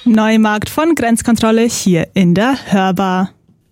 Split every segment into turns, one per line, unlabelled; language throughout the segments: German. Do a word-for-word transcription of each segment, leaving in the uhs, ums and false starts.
Neumarkt von Grenzkontrolle hier in der Hörbar.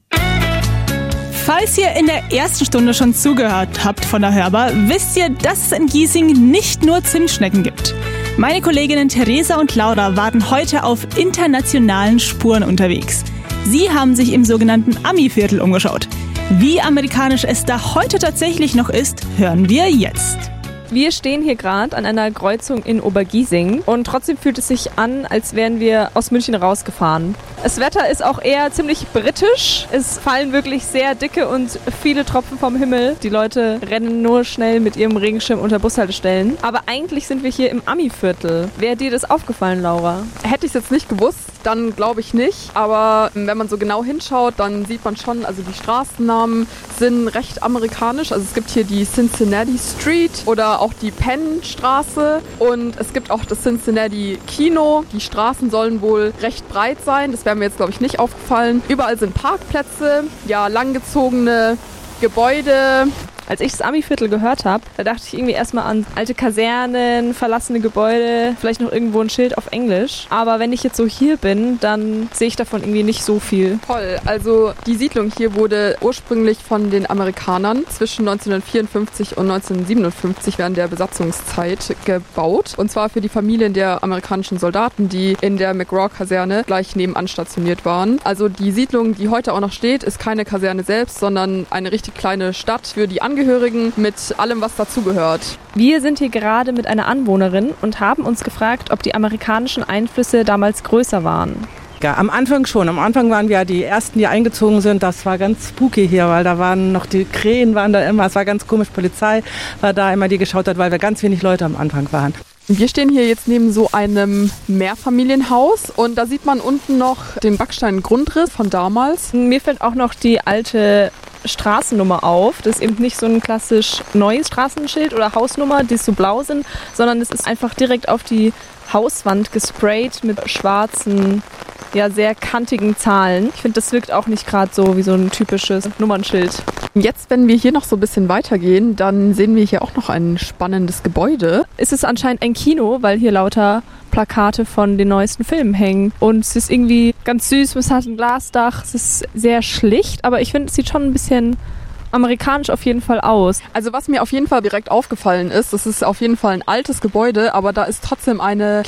Falls ihr in der ersten Stunde schon zugehört habt von der Hörbar, wisst ihr, dass es in Giesing nicht nur Zimtschnecken gibt. Meine Kolleginnen Theresa und Laura waren heute auf internationalen Spuren unterwegs. Sie haben sich im sogenannten Ami-Viertel umgeschaut. Wie amerikanisch es da heute tatsächlich noch ist, hören wir jetzt.
Wir stehen hier gerade an einer Kreuzung in Obergiesing und trotzdem fühlt es sich an, als wären wir aus München rausgefahren. Das Wetter ist auch eher ziemlich britisch. Es fallen wirklich sehr dicke und viele Tropfen vom Himmel. Die Leute rennen nur schnell mit ihrem Regenschirm unter Bushaltestellen. Aber eigentlich sind wir hier im Ami-Viertel. Wäre dir das aufgefallen, Laura?
Hätte ich es jetzt nicht gewusst, dann glaube ich nicht. Aber wenn man so genau hinschaut, dann sieht man schon, also die Straßennamen sind recht amerikanisch. Also es gibt hier die Cincinnati Street oder auch die Penn-Straße und es gibt auch das Cincinnati Kino. Die Straßen sollen wohl recht breit sein. Das wäre mir jetzt, glaube ich, nicht aufgefallen. Überall sind Parkplätze, ja, langgezogene Gebäude.
Als ich das Ami-Viertel gehört habe, da dachte ich irgendwie erstmal an alte Kasernen, verlassene Gebäude, vielleicht noch irgendwo ein Schild auf Englisch. Aber wenn ich jetzt so hier bin, dann sehe ich davon irgendwie nicht so viel.
Toll, also die Siedlung hier wurde ursprünglich von den Amerikanern zwischen neunzehnhundertvierundfünfzig und neunzehnhundertsiebenundfünfzig während der Besatzungszeit gebaut. Und zwar für die Familien der amerikanischen Soldaten, die in der McRaw-Kaserne gleich nebenan stationiert waren. Also die Siedlung, die heute auch noch steht, ist keine Kaserne selbst, sondern eine richtig kleine Stadt für die Angehörigen mit allem, was dazugehört.
Wir sind hier gerade mit einer Anwohnerin und haben uns gefragt, ob die amerikanischen Einflüsse damals größer waren.
Ja, am Anfang schon. Am Anfang waren wir die Ersten, die eingezogen sind. Das war ganz spooky hier, weil da waren noch die Krähen, waren da immer. Es war ganz komisch. Polizei war da immer, die geschaut hat, weil wir ganz wenig Leute am Anfang waren.
Wir stehen hier jetzt neben so einem Mehrfamilienhaus und da sieht man unten noch den Backsteingrundriss von damals.
Mir fällt auch noch die alte Straßennummer auf. Das ist eben nicht so ein klassisch neues Straßenschild oder Hausnummer, die so blau sind, sondern es ist einfach direkt auf die Hauswand gesprayt mit schwarzen, ja sehr kantigen Zahlen. Ich finde, das wirkt auch nicht gerade so wie so ein typisches Nummernschild.
Jetzt, wenn wir hier noch so ein bisschen weitergehen, dann sehen wir hier auch noch ein spannendes Gebäude.
Es ist anscheinend ein Kino, weil hier lauter Plakate von den neuesten Filmen hängen. Und es ist irgendwie ganz süß, es hat ein Glasdach, es ist sehr schlicht, aber ich finde, es sieht schon ein bisschen amerikanisch auf jeden Fall aus.
Also was mir auf jeden Fall direkt aufgefallen ist, das ist auf jeden Fall ein altes Gebäude, aber da ist trotzdem eine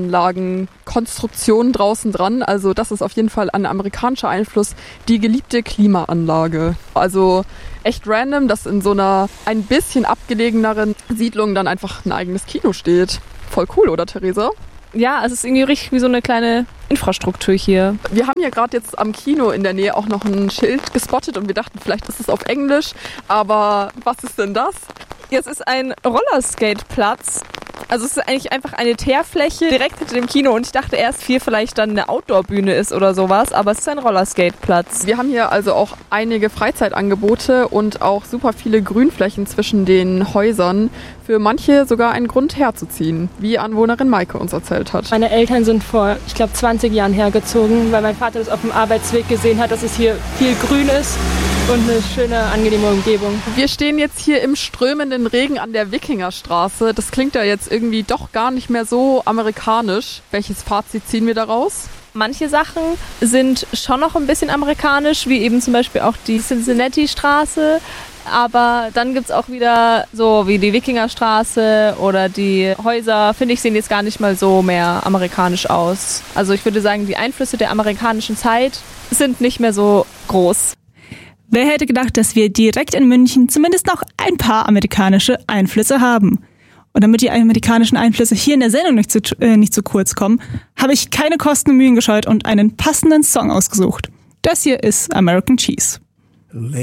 Klimaanlagenkonstruktion draußen dran. Also das ist auf jeden Fall ein amerikanischer Einfluss, die geliebte Klimaanlage. Also echt random, dass in so einer ein bisschen abgelegeneren Siedlung dann einfach ein eigenes Kino steht. Voll cool, oder Theresa?
Ja, es ist irgendwie richtig wie so eine kleine Infrastruktur hier.
Wir haben ja gerade jetzt am Kino in der Nähe auch noch ein Schild gespottet und wir dachten, vielleicht ist es auf Englisch, aber was ist denn das?
Es ist ein Rollerskate-Platz. Also es ist eigentlich einfach eine Teerfläche direkt hinter dem Kino und ich dachte erst, hier vielleicht dann eine Outdoor-Bühne ist oder sowas, aber es ist ein Rollerskate-Platz.
Wir haben hier also auch einige Freizeitangebote und auch super viele Grünflächen zwischen den Häusern. Für manche sogar einen Grund herzuziehen, wie Anwohnerin Maike uns erzählt hat.
Meine Eltern sind vor, ich glaube, zwanzig Jahren hergezogen, weil mein Vater das auf dem Arbeitsweg gesehen hat, dass es hier viel Grün ist und eine schöne, angenehme Umgebung.
Wir stehen jetzt hier im strömenden Regen an der Wikingerstraße. Das klingt ja jetzt irgendwie doch gar nicht mehr so amerikanisch. Welches Fazit ziehen wir daraus?
Manche Sachen sind schon noch ein bisschen amerikanisch, wie eben zum Beispiel auch die Cincinnati-Straße. Aber dann gibt es auch wieder so wie die Wikingerstraße oder die Häuser, finde ich, sehen jetzt gar nicht mal so mehr amerikanisch aus. Also ich würde sagen, die Einflüsse der amerikanischen Zeit sind nicht mehr so groß.
Wer hätte gedacht, dass wir direkt in München zumindest noch ein paar amerikanische Einflüsse haben? Und damit die amerikanischen Einflüsse hier in der Sendung nicht zu, äh, nicht zu kurz kommen, habe ich keine Kosten und Mühen gescheut und einen passenden Song ausgesucht. Das hier ist American Cheese.